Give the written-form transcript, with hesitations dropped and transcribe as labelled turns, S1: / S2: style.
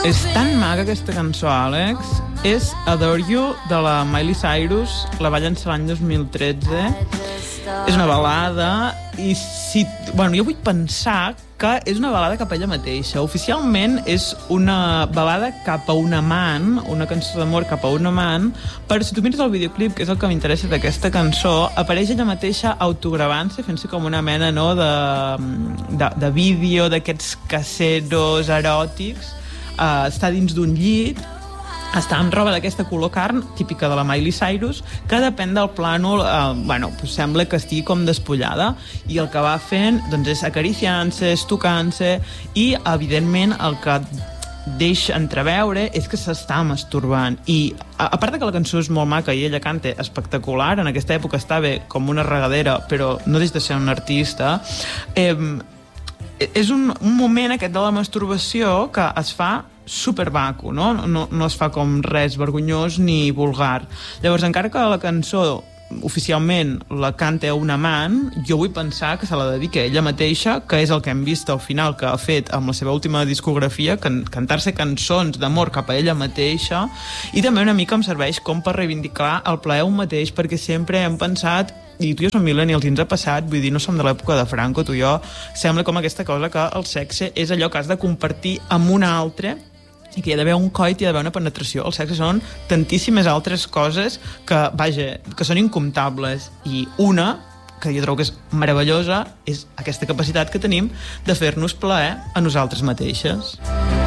S1: És tan maca aquesta cançó, Àlex. És Adore You, de la Miley Cyrus. La va llançar l'any 2013. És una balada i jo vull pensar que és una balada cap a ella mateixa. Oficialment és una balada cap a un amant, una cançó d'amor cap a un amant, però si tu mires el videoclip, que és el que m'interessa d'aquesta cançó, apareix ella mateixa autogravant-se, fent-se com una mena de vídeo d'aquests caseros eròtics. Està dins d'un llit, està amb roba d'aquesta color carn, típica de la Miley Cyrus, que depèn del plànol, sembla que estigui com despullada, i el que va fent és acariciant-se, tocant-se, i evidentment el que deixa entreveure és que s'està masturbant. I a part que la cançó és molt maca i ella canta espectacular, en aquesta època estava com una regadera, però no deixa de ser un artista, és un moment aquest de la masturbació que es fa supermaco, no es fa com res vergonyós ni vulgar. Llavors, encara que la cançó oficialment la canta un amant, jo vull pensar que se la dedica a ella mateixa, que és el que hem vist al final que ha fet amb la seva última discografia, cantar-se cançons d'amor cap a ella mateixa, i també una mica em serveix com per reivindicar el plaer un mateix, perquè sempre hem pensat, i tu i jo som millennials i ens ha passat, vull dir, no som de l'època de Franco, tu i jo, sembla com aquesta cosa que el sexe és allò que has de compartir amb un altre, i que hi ha d'haver un coit, hi ha d'haver una penetració. El sexe són tantíssimes altres coses que són incomptables, i una que jo trobo que és meravellosa és aquesta capacitat que tenim de fer-nos plaer a nosaltres mateixes.